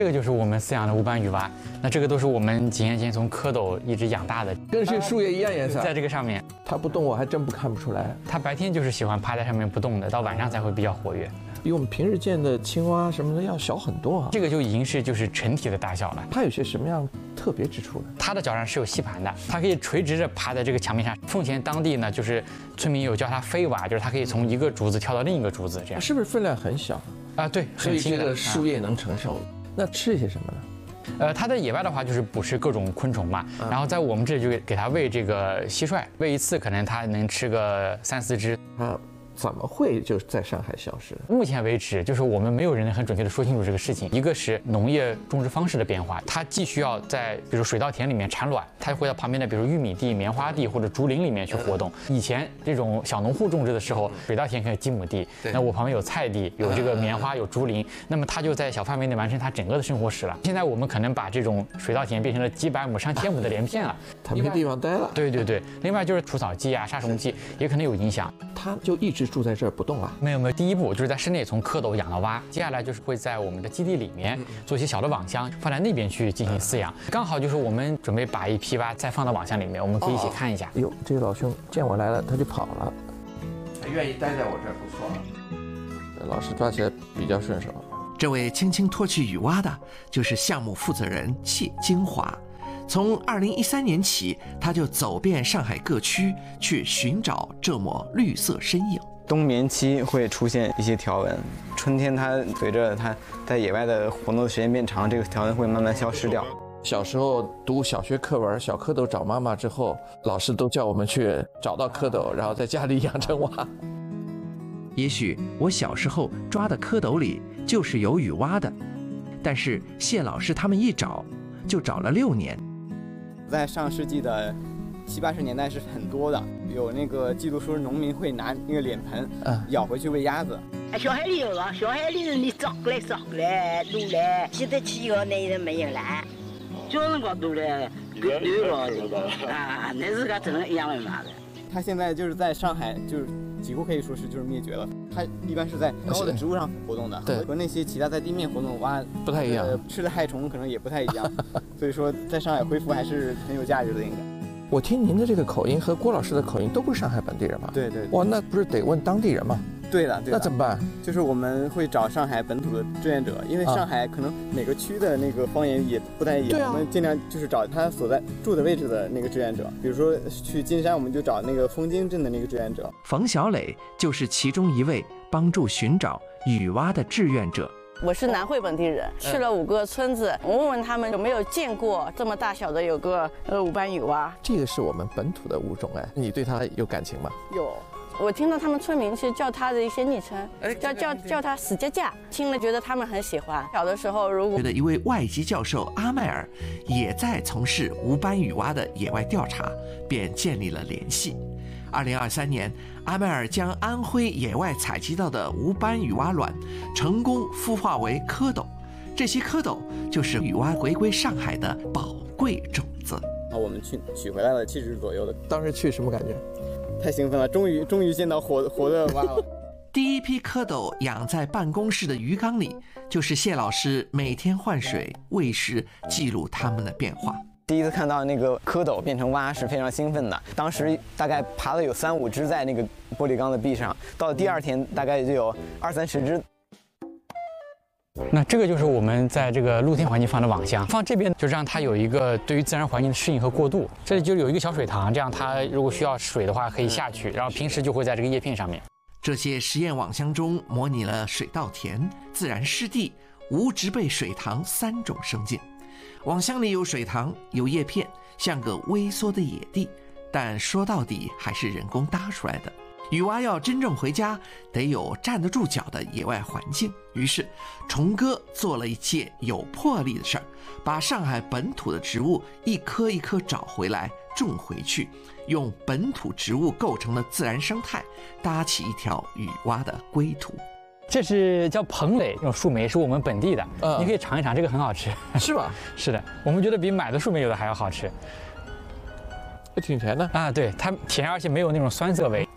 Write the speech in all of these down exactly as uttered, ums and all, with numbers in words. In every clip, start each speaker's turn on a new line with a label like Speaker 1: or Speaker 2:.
Speaker 1: 这个就是我们饲养的无斑羽蛙，那这个都是我们几年前从蝌蚪一直养大的，
Speaker 2: 跟是树叶一样颜色。
Speaker 1: 在这个上面，
Speaker 2: 它不动，我还真不看不出来。
Speaker 1: 它白天就是喜欢趴在上面不动的，到晚上才会比较活跃。
Speaker 2: 比我们平时见的青蛙什么的要小很多啊。
Speaker 1: 这个就已经是就是成体的大小了。
Speaker 2: 它有些什么样特别之处呢？
Speaker 1: 它的脚上是有吸盘的，它可以垂直着趴在这个墙壁上。奉贤当地呢，就是村民有叫它飞蛙，就是它可以从一个竹子跳到另一个竹子，这样。
Speaker 2: 是不是分量很小
Speaker 1: 啊？对，
Speaker 2: 所以这个树叶能承受。那吃些什么呢？
Speaker 1: 呃，它在野外的话就是捕食各种昆虫嘛，然后在我们这里就给它喂这个蟋蟀，喂一次可能它能吃个三四只。
Speaker 2: 它怎么会就在上海消失？
Speaker 1: 目前为止，就是我们没有人能很准确的说清楚这个事情。一个是农业种植方式的变化，它既需要在比如水稻田里面产卵，它会到旁边的比如玉米地、棉花地或者竹林里面去活动。以前这种小农户种植的时候，水稻田可能几亩地，那我旁边有菜地，有这个棉花，有竹林，那么它就在小范围内完成它整个的生活史了。现在我们可能把这种水稻田变成了几百亩、上千亩的连片了，
Speaker 2: 它没地方待了。
Speaker 1: 对对对，另外就是除草剂啊、杀虫剂也可能有影响。
Speaker 2: 它就一直住在这儿不动啊？
Speaker 1: 没有没有，第一步就是在室内从蝌蚪养到蛙，接下来就是会在我们的基地里面做一些小的网箱，放在那边去进行饲养。刚好就是我们准备把一批蛙再放到网箱里面，我们可以一起看一下。
Speaker 2: 哟，这个老兄见我来了，他就跑了。他愿意待在我这儿，不错了。老师抓起来比较顺手。
Speaker 3: 这位轻轻脱去羽蛙的，就是项目负责人谢金华。从二零一三年起，他就走遍上海各区，去寻找这抹绿色身影。
Speaker 4: 冬眠期会出现一些条纹，春天它随着它在野外的活动的时间变长，这个条纹会慢慢消失掉。
Speaker 2: 小时候读小学课文《小蝌蚪找妈妈》之后，老师都叫我们去找到蝌蚪，然后在家里养成蛙。
Speaker 3: 也许我小时候抓的蝌蚪里就是有羽蛙的，但是谢老师他们一找就找了六年。
Speaker 5: 在上世纪的七八十年代是很多的，有那个记录说农民会拿那个脸盆舀回去喂鸭子。
Speaker 6: 小海里有了，小海里你找过来找过来撸来，现在去个那人没有了，叫人家撸来给丢了啊，那是个真的一样的嘛的。
Speaker 5: 它现在就是在上海，就是几乎可以说是就是灭绝了。它一般是在高的植物上活动的，
Speaker 2: 对，
Speaker 5: 和那些其他在地面活动的蛙
Speaker 2: 不太一样，
Speaker 5: 呃、吃的害虫可能也不太一样。所以说，在上海恢复还是很有价值的，应该。
Speaker 2: 我听您的这个口音和郭老师的口音都不是上海本地人吗？
Speaker 5: 对对。
Speaker 2: 哇，那不是得问当地人吗？
Speaker 5: 对的，对的。
Speaker 2: 那怎么办？
Speaker 5: 就是我们会找上海本土的志愿者，因为上海可能每个区的那个方言也不太一样，啊、我们尽量就是找他所在住的位置的那个志愿者。比如说去金山，我们就找那个枫泾镇的那个志愿者。
Speaker 3: 冯小磊就是其中一位帮助寻找羽蛙的志愿者。
Speaker 7: 我是南汇本地人，去了五个村子，我问问他们有没有见过这么大小的有个呃五斑羽蛙。
Speaker 2: 这个是我们本土的物种哎，你对它有感情吗？
Speaker 7: 有，我听到他们村民其实叫它的一些昵称，叫叫叫它死架架，听了觉得他们很喜欢。小的时候，如果
Speaker 3: 觉得一位外籍教授阿迈尔也在从事无斑羽蛙的野外调查，便建立了联系。二零二三年，阿迈尔将安徽野外采集到的无斑羽蛙卵成功孵化为蝌蚪，这些蝌蚪就是羽蛙回归上海的宝贵种子。
Speaker 5: 啊，我们去取回来了七只左右的，
Speaker 2: 当时去什么感觉？
Speaker 5: 太兴奋了，终于终于见到活活的蛙了。
Speaker 3: 第一批蝌蚪养在办公室的鱼缸里，就是谢老师每天换水、喂食，记录它们的变化。
Speaker 4: 第一次看到那个蝌蚪变成蛙是非常兴奋的，当时大概爬了有三五只在那个玻璃缸的壁上，到了第二天大概就有二三十只。
Speaker 1: 那这个就是我们在这个露天环境放的网箱，放这边就让它有一个对于自然环境的适应和过渡。这里就有一个小水塘，这样它如果需要水的话可以下去，然后平时就会在这个叶片上面。
Speaker 3: 这些实验网箱中模拟了水稻田、自然湿地、无植被水塘三种生境。网箱里有水塘，有叶片，像个微缩的野地，但说到底还是人工搭出来的。羽蛙要真正回家，得有站得住脚的野外环境。于是，虫哥做了一件有魄力的事儿，把上海本土的植物一颗一颗找回来，种回去，用本土植物构成的自然生态，搭起一条羽蛙的归途。
Speaker 1: 这是叫蓬蕾，这种树莓是我们本地的，
Speaker 2: 嗯、
Speaker 1: 你可以尝一尝，这个很好吃。
Speaker 2: 是吧？
Speaker 1: 是的，我们觉得比买的树莓有的还要好吃。
Speaker 2: 挺甜的
Speaker 1: 啊，对，它甜而且没有那种酸涩味。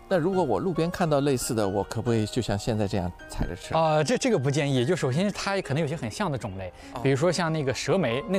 Speaker 2: 那如果我路边看到类似的，我可不可以就像现在这样采着吃？
Speaker 1: 啊、呃，这这个不建议。就首先它可能有些很像的种类，比如说像那个蛇莓，那